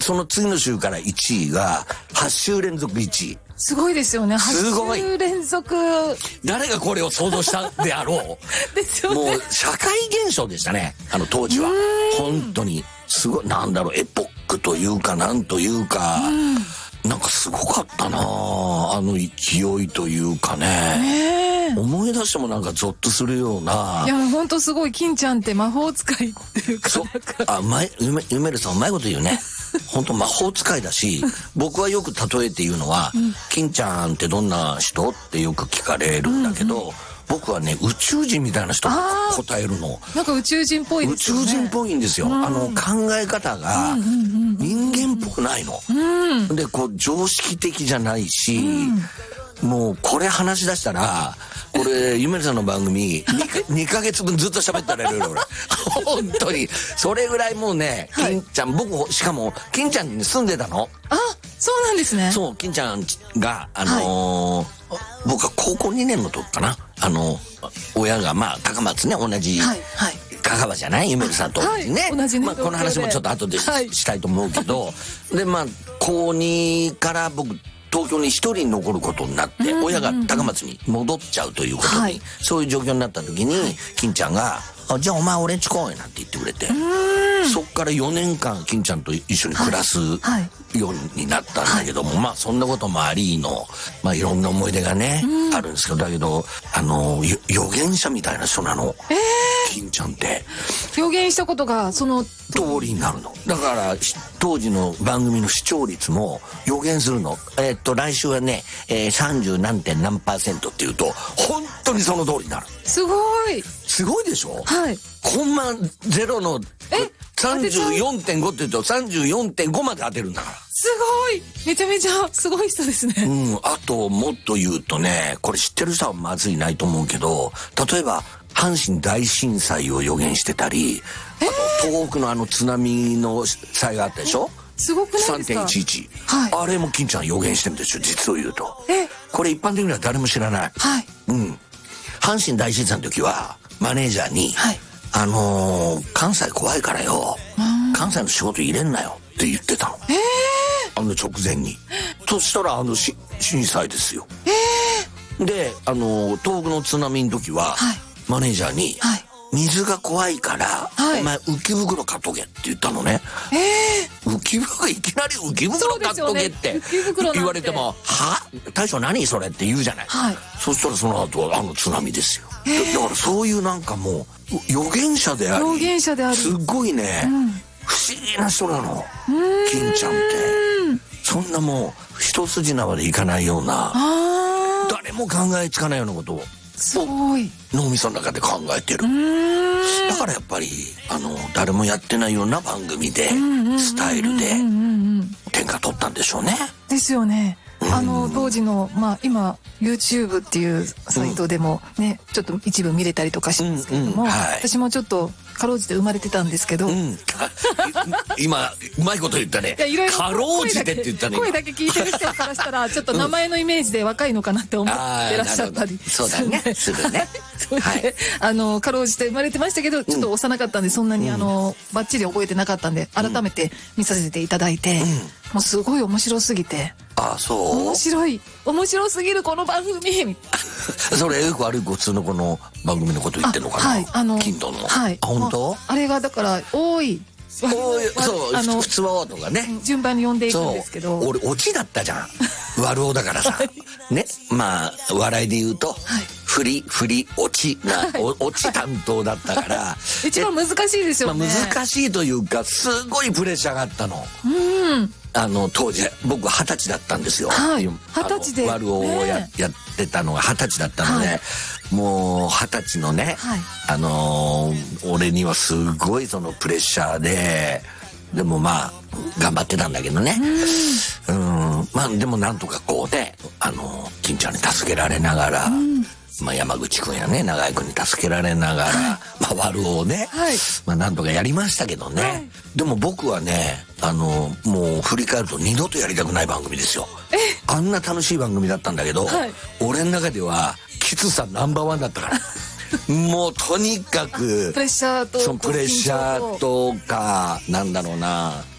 その次の週から1位が8週連続1位。 すごいですよね。 すごい。 8週連続。 誰がこれを想像したであろう。 ですよね。 もう社会現象でしたね、当時は。本当にすごい、なんだろう、エポックというかなんというか、なんかすごかったなあの勢いというかね。思い出してもなんかゾッとするような。 いや本当すごい、金ちゃんって魔法使いっていうか。 ゆめるさんうまいこと言うね。本当魔法使いだし、僕はよく例えて言うのは、金ちゃんってどんな人ってよく聞かれるんだけど、僕はね、宇宙人みたいな人答えるの。 なんか宇宙人っぽいですよね。 宇宙人っぽいんですよ。考え方が人間っぽくないの。で、こう常識的じゃないし、もうこれ話し出したら、これゆめるさんの番組2ヶ月分ずっと喋ったられる俺。本当にそれぐらいもうね、金ちゃん、僕しかも金ちゃんに住んでたの。 あ、そうなんですね。 そう、金ちゃんが僕は高校2年の時かな、親がまあ高松ね、同じ香川じゃない、ゆめるさんと同じね、 同じね。 まあこの話もちょっと後でしたいと思うけど、でまあ高2から僕東京に一人残ることになって、親が高松に戻っちゃうということに、そういう状況になった時に、金ちゃんが「じゃあお前俺んち来い」なんて言ってくれて、そっから4年間金ちゃんと一緒に暮らすようになったんだけども、まあそんなこともありの、まあいろんな思い出がね、あるんですけど、だけど預言者みたいな人なの、金ちゃんって。 予言したことがその通りになるの。だから当時の番組の視聴率も予言するの。来週はね、30何点何%って言うと本当にその通りになる。 すごい。 すごいでしょ。 はい。 コンマゼロの 34.5 って言うと 34.5 まで当てるんだから。 すごい。めちゃめちゃすごい人ですね。 あともっと言うとね、これ知ってる人はまずいないと思うけど、例えば阪神大震災を予言してたり、あと東北の津波の災害あったでしょ。 すごくないですか。 3.11、あれも金ちゃん予言してるんですよ、実を言うと。これ一般的には誰も知らない。阪神大震災の時はマネージャーに、関西怖いからよ、関西の仕事入れんなよって言ってたの。直前に。そしたら震災ですよ。で東北の津波の時は、マネージャーに、水が怖いから、お前浮き袋買っとけって言ったのね。浮き袋、いきなり浮き袋買っとけって言われても、は大将何それって言うじゃない。そしたらその後津波ですよ。だからそういうなんかもう預言者であり、すごいね、不思議な人なの、金ちゃんって。そんなもう一筋縄でいかないような、誰も考えつかないようなことをすごい脳みその中で考えてる。だからやっぱり誰もやってないような番組で、スタイルで天下取ったんでしょうね。 ですよね。当時の今 YouTube っていうサイトでもね、ちょっと一部見れたりとかしますけれども、私もちょっとかろうじて生まれてたんですけど、 今うまいこと言ったね。かろうじてって言ったね。 声だけ聞いてる人からしたらちょっと名前のイメージで若いのかなって思ってらっしゃったり。 そうだね、するね。 かろうじて生まれてましたけど、ちょっと幼かったんでそんなにバッチリ覚えてなかったんで、改めて見させていただいて、もうすごい面白すぎて。面白すぎるこの番組。 それよく悪い普通のこの番組のこと言ってんのかな。金土の。本当？ あれがだから多い。 そう、普通はとかね、 順番に読んでいくんですけど、 俺オチだったじゃん。悪男だからさ、ね、まあ笑いで言うと振りオチオチ担当だったから一番難しいですよね。 難しいというか、すごいプレッシャーがあったの。当時僕20歳だったんですよ。 20歳で悪男をやってたのが20歳だったので、もう20歳のね、俺にはすごいそのプレッシャーでもまあ頑張ってたんだけどね。まあでもなんとかこうね、金ちゃんに助けられながら、山口くんやね、長井くんに助けられながら、悪男をね、なんとかやりましたけどね。でも僕はね、もう振り返ると二度とやりたくない番組ですよ。あんな楽しい番組だったんだけど、俺の中ではきつさナンバーワンだったから。もうとにかくプレッシャーとかなんだろうな、